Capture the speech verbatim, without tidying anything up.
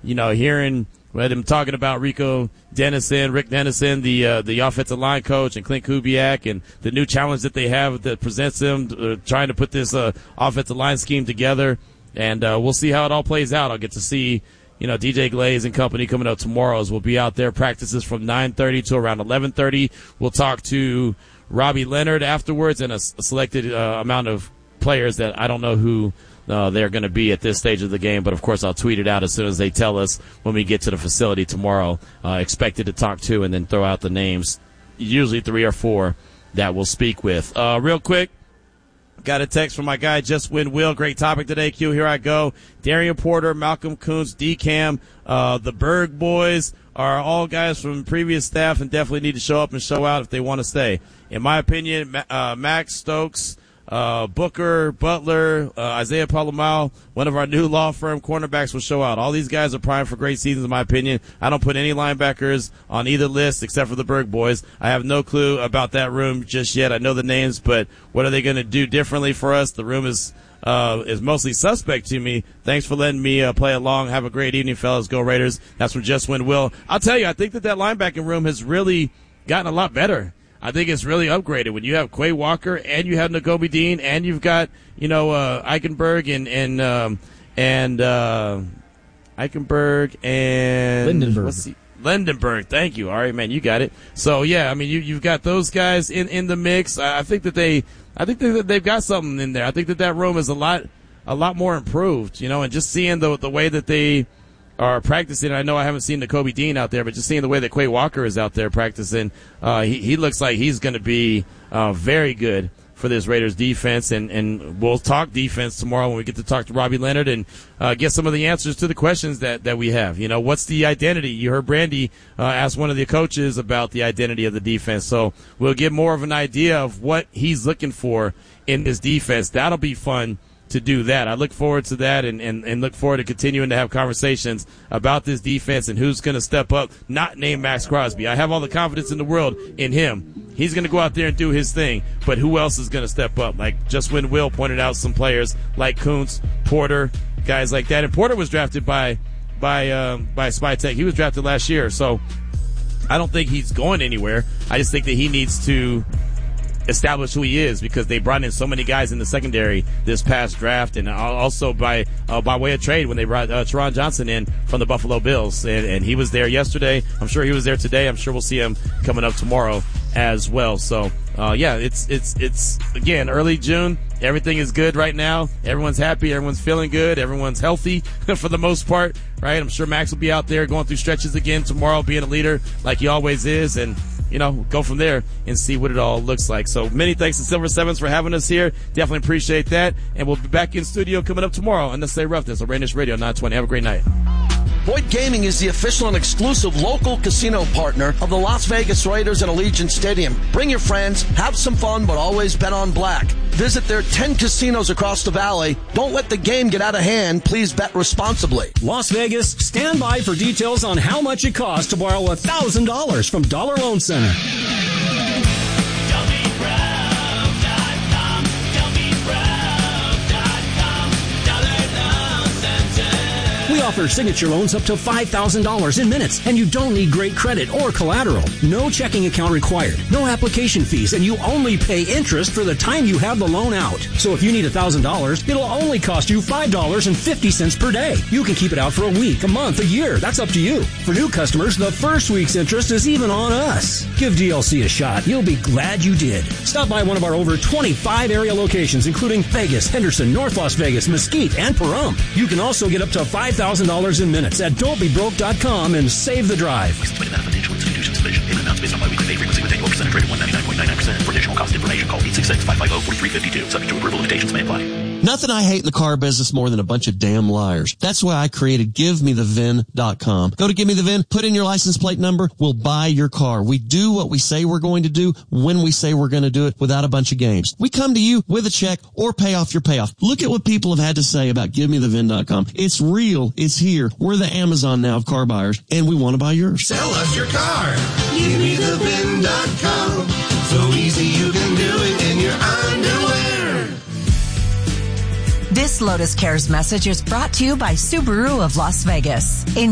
you know, hearing them talking about Rico Dennison, Rick Dennison, the uh, the offensive line coach, and Clint Kubiak, and the new challenge that they have that presents them uh, trying to put this uh, offensive line scheme together. And uh, we'll see how it all plays out. I'll get to see, you know, D J Glaze and company coming up tomorrow as we'll be out there. Practices from nine thirty to around eleven thirty. We'll talk to Robbie Leonard afterwards and a, a selected uh, amount of players that I don't know who Uh, they're going to be at this stage of the game, but of course I'll tweet it out as soon as they tell us when we get to the facility tomorrow. Uh, expected to talk to and then throw out the names, usually three or four that we'll speak with. Uh, real quick, got a text from my guy Just Win Will. Great topic today, Q. Here I go. Darian Porter, Malcolm Kuntz, D-Cam, uh, the Berg boys are all guys from previous staff and definitely need to show up and show out if they want to stay. In my opinion, uh, Max Stokes, Uh, Booker, Butler, uh, Isaiah Palomau, one of our new law firm cornerbacks will show out. All these guys are primed for great seasons, in my opinion. I don't put any linebackers on either list except for the Berg boys. I have no clue about that room just yet. I know the names, but what are they going to do differently for us? The room is uh, is mostly suspect to me. Thanks for letting me uh, play along. Have a great evening, fellas. Go Raiders. That's from Just Win Will. I'll tell you, I think that that linebacking room has really gotten a lot better. I think it's really upgraded when you have Quay Walker and you have Nakobe Dean and you've got, you know, uh, Eichenberg and, and, um, and, uh, Eichenberg and Lindenberg. What's the, Lindenberg. Thank you. All right, man, you got it. So yeah, I mean, you, you've got those guys in, in the mix. I, I think that they, I think that they've got something in there. I think that that room is a lot, a lot more improved, you know, and just seeing the, the way that they are practicing. I know I haven't seen Nakobe Dean out there, but just seeing the way that Quay Walker is out there practicing, uh, he, he looks like he's going to be uh, very good for this Raiders defense. And, and we'll talk defense tomorrow when we get to talk to Robbie Leonard and uh, get some of the answers to the questions that, that we have. You know, what's the identity? You heard Brandy uh, ask one of the coaches about the identity of the defense. So we'll get more of an idea of what he's looking for in this defense. That'll be fun to do that. I look forward to that and, and, and look forward to continuing to have conversations about this defense and who's going to step up, not named Max Crosby. I have all the confidence in the world in him. He's going to go out there and do his thing, but who else is going to step up? Like Just Win Will pointed out some players like Kuntz, Porter, guys like that. And Porter was drafted by by um, by Spytech. He was drafted last year, so I don't think he's going anywhere. I just think that he needs to establish who he is because they brought in so many guys in the secondary this past draft, and also by uh, by way of trade when they brought uh, Teron Johnson in from the Buffalo Bills, and, and he was there yesterday. I'm sure he was there today. I'm sure we'll see him coming up tomorrow as well. So uh, yeah, it's it's it's again early June. Everything is good right now. Everyone's happy. Everyone's feeling good. Everyone's healthy for the most part, right? I'm sure Max will be out there going through stretches again tomorrow, being a leader like he always is, and you know, go from there and see what it all looks like. So many thanks to Silver Sevens for having us here. Definitely appreciate that. And we'll be back in studio coming up tomorrow on Let's Say Roughness on Raiders Radio nine twenty. Have a great night. Boyd Gaming is the official and exclusive local casino partner of the Las Vegas Raiders and Allegiant Stadium. Bring your friends, have some fun, but always bet on black. Visit their ten casinos across the valley. Don't let the game get out of hand. Please bet responsibly. Las Vegas, stand by for details on how much it costs to borrow one thousand dollars from Dollar Loan Center. We offer signature loans up to five thousand dollars in minutes, and you don't need great credit or collateral. No checking account required, no application fees, and you only pay interest for the time you have the loan out. So if you need one thousand dollars, it'll only cost you five dollars and fifty cents per day. You can keep it out for a week, a month, a year. That's up to you. For new customers, the first week's interest is even on us. Give D L C a shot. You'll be glad you did. Stop by one of our over twenty-five area locations, including Vegas, Henderson, North Las Vegas, Mesquite, and Pahrump. You can also get up to five thousand dollars in minutes at don't be broke dot com and save the drive. Financial institutions division. Payment amounts based on biweekly pay frequency with annual percentage rate of one hundred ninety-nine point nine nine percent. For additional cost information, call eight six six, five five zero, four three five two. Subject to approval, limitations may apply. Nothing I hate in the car business more than a bunch of damn liars. That's why I created give me the V I N dot com. Go to Give Me The V I N, put in your license plate number, we'll buy your car. We do what we say we're going to do when we say we're going to do it without a bunch of games. We come to you with a check or pay off your payoff. Look at what people have had to say about Give Me The V I N dot com. It's real. It's here. We're the Amazon now of car buyers, and we want to buy yours. Sell us your car. Give Me The V I N dot com. So easy you can do it in your underwear. This Lotus Cares message is brought to you by Subaru of Las Vegas. In